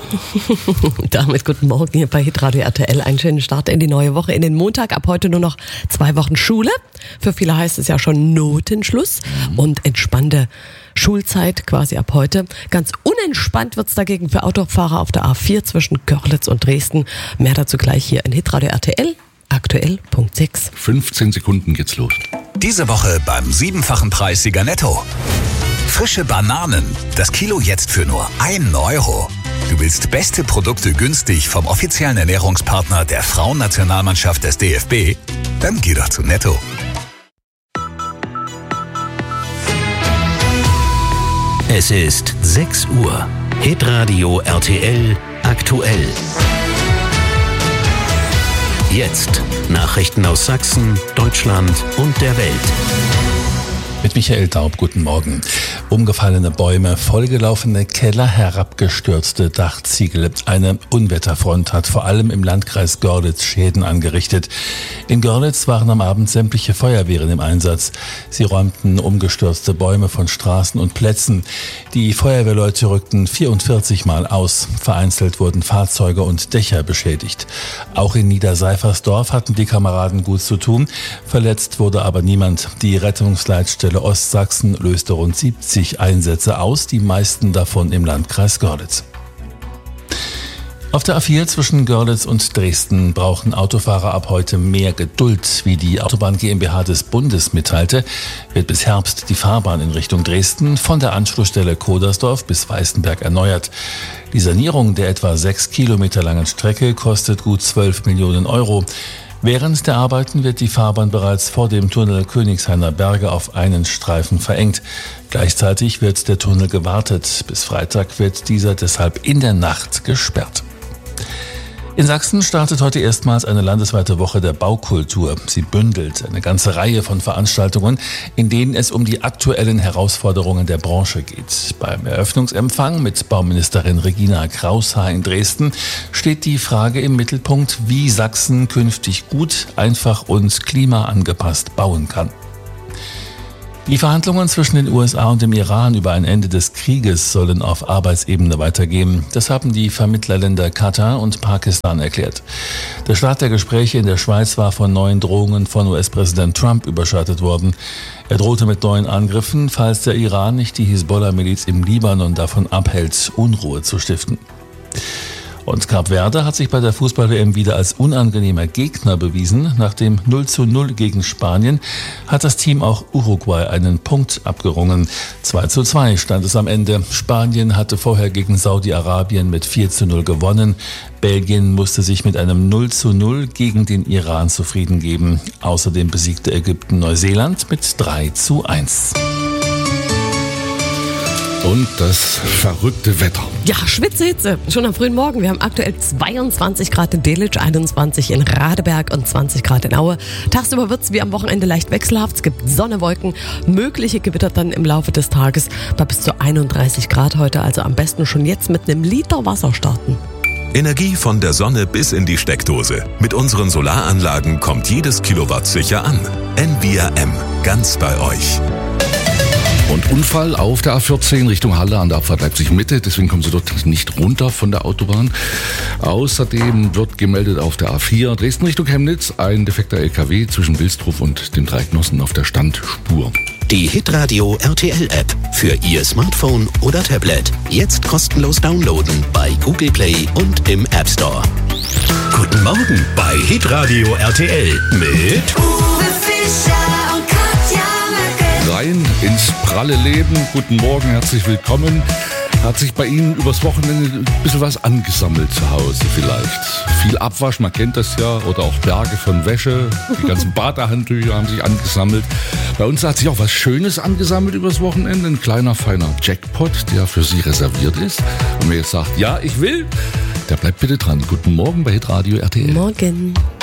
Damit guten Morgen hier bei Hitradio RTL. Einen schönen Start in die neue Woche, in den Montag. Ab heute nur noch 2 Wochen Schule. Für viele heißt es ja schon Notenschluss und entspannte Schulzeit quasi ab heute. Ganz unentspannt wird's dagegen für Autofahrer auf der A4 zwischen Görlitz und Dresden. Mehr dazu gleich hier in Hitradio RTL. Aktuell, Punkt 6. 15 Sekunden geht's los. Diese Woche beim 7-fachen Preissieger Netto. Frische Bananen. Das Kilo jetzt für nur 1 Euro. Du willst beste Produkte günstig vom offiziellen Ernährungspartner der Frauennationalmannschaft des DFB? Dann geh doch zu Netto. Es ist 6 Uhr. Hitradio RTL aktuell. Jetzt Nachrichten aus Sachsen, Deutschland und der Welt. Mit Michael Daub, guten Morgen. Umgefallene Bäume, vollgelaufene Keller, herabgestürzte Dachziegel. Eine Unwetterfront hat vor allem im Landkreis Görlitz Schäden angerichtet. In Görlitz waren am Abend sämtliche Feuerwehren im Einsatz. Sie räumten umgestürzte Bäume von Straßen und Plätzen. Die Feuerwehrleute rückten 44 Mal aus. Vereinzelt wurden Fahrzeuge und Dächer beschädigt. Auch in Niederseifersdorf hatten die Kameraden gut zu tun. Verletzt wurde aber niemand. Die Rettungsleitstelle Ostsachsen löste rund 70 Einsätze aus, die meisten davon im Landkreis Görlitz. Auf der A4 zwischen Görlitz und Dresden brauchen Autofahrer ab heute mehr Geduld. Wie die Autobahn GmbH des Bundes mitteilte, wird bis Herbst die Fahrbahn in Richtung Dresden von der Anschlussstelle Kodersdorf bis Weißenberg erneuert. Die Sanierung der etwa 6 Kilometer langen Strecke kostet gut 12 Millionen Euro. Während der Arbeiten wird die Fahrbahn bereits vor dem Tunnel Königshainer Berge auf einen Streifen verengt. Gleichzeitig wird der Tunnel gewartet. Bis Freitag wird dieser deshalb in der Nacht gesperrt. In Sachsen startet heute erstmals eine landesweite Woche der Baukultur. Sie bündelt eine ganze Reihe von Veranstaltungen, in denen es um die aktuellen Herausforderungen der Branche geht. Beim Eröffnungsempfang mit Bauministerin Regina Kraushaar in Dresden steht die Frage im Mittelpunkt, wie Sachsen künftig gut, einfach und klimaangepasst bauen kann. Die Verhandlungen zwischen den USA und dem Iran über ein Ende des Krieges sollen auf Arbeitsebene weitergehen. Das haben die Vermittlerländer Katar und Pakistan erklärt. Der Start der Gespräche in der Schweiz war von neuen Drohungen von US-Präsident Trump überschattet worden. Er drohte mit neuen Angriffen, falls der Iran nicht die Hisbollah-Miliz im Libanon davon abhält, Unruhe zu stiften. Und Kap Verde hat sich bei der Fußball-WM wieder als unangenehmer Gegner bewiesen. Nach dem 0:0 gegen Spanien hat das Team auch Uruguay einen Punkt abgerungen. 2:2 stand es am Ende. Spanien hatte vorher gegen Saudi-Arabien mit 4:0 gewonnen. Belgien musste sich mit einem 0:0 gegen den Iran zufrieden geben. Außerdem besiegte Ägypten Neuseeland mit 3:1. Und das verrückte Wetter. Ja, Schwitzhitze. Schon am frühen Morgen. Wir haben aktuell 22 Grad in Delitzsch, 21 in Radeberg und 20 Grad in Aue. Tagsüber wird es wie am Wochenende leicht wechselhaft. Es gibt Sonne, Wolken, mögliche Gewitter dann im Laufe des Tages bei bis zu 31 Grad heute. Also am besten schon jetzt mit einem Liter Wasser starten. Energie von der Sonne bis in die Steckdose. Mit unseren Solaranlagen kommt jedes Kilowatt sicher an. NVRM, ganz bei euch. Und Unfall auf der A14 Richtung Halle an der Abfahrt Leipzig-Mitte. Deswegen kommen Sie dort nicht runter von der Autobahn. Außerdem wird gemeldet auf der A4 Dresden Richtung Chemnitz ein defekter LKW zwischen Wilsdruf und den Dreigenossen auf der Standspur. Die Hitradio RTL App für Ihr Smartphone oder Tablet. Jetzt kostenlos downloaden bei Google Play und im App Store. Guten Morgen bei Hitradio RTL mit Uwe Fischer und Katja Möcke. Rein ins pralle Leben. Guten Morgen, herzlich willkommen. Hat sich bei Ihnen übers Wochenende ein bisschen was angesammelt zu Hause vielleicht? Viel Abwasch, man kennt das ja, oder auch Berge von Wäsche. Die ganzen Badehandtücher haben sich angesammelt. Bei uns hat sich auch was Schönes angesammelt übers Wochenende. Ein kleiner, feiner Jackpot, der für Sie reserviert ist. Und wer jetzt sagt, ja, ich will, der bleibt bitte dran. Guten Morgen bei Hitradio RTL. Morgen.